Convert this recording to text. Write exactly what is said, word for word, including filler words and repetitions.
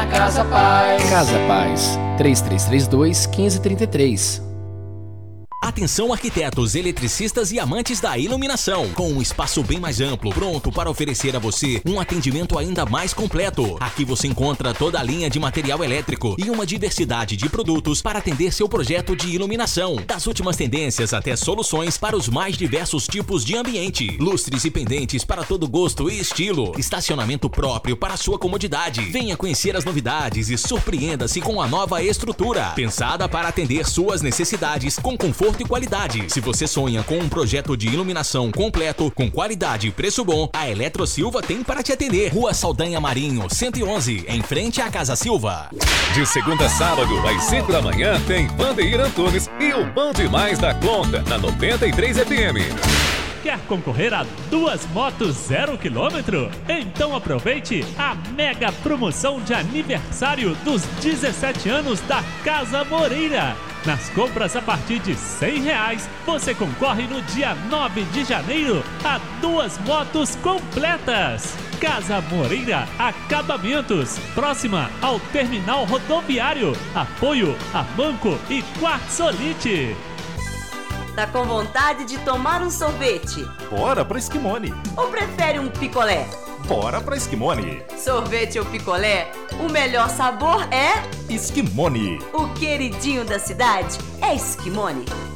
na Casa Paz. Casa Paz, três três três dois, um cinco três três. Atenção arquitetos, eletricistas e amantes da iluminação, com um espaço bem mais amplo, pronto para oferecer a você um atendimento ainda mais completo. Aqui você encontra toda a linha de material elétrico e uma diversidade de produtos para atender seu projeto de iluminação. Das últimas tendências até soluções para os mais diversos tipos de ambiente. Lustres e pendentes para todo gosto e estilo. Estacionamento próprio para sua comodidade. Venha conhecer as novidades e surpreenda-se com a nova estrutura, pensada para atender suas necessidades com conforto e qualidade. Se você sonha com um projeto de iluminação completo, com qualidade e preço bom, a Eletro Silva tem para te atender. Rua Saldanha Marinho, cento e onze, em frente à Casa Silva. De segunda a sábado, às cinco da manhã, tem Vandeir Antunes e o Bom Demais da Conta, na noventa e três F M. Quer concorrer a duas motos zero quilômetro? Então aproveite a mega promoção de aniversário dos dezessete anos da Casa Moreira. Nas compras a partir de cem reais, você concorre no dia nove de janeiro a duas motos completas. Casa Moreira Acabamentos, próxima ao terminal rodoviário. Apoio a Banco e Quartzolite. Tá com vontade de tomar um sorvete? Bora pra Esquimone. Ou prefere um picolé? Bora pra Esquimone. Sorvete ou picolé, o melhor sabor é... Esquimone. O queridinho da cidade é Esquimone.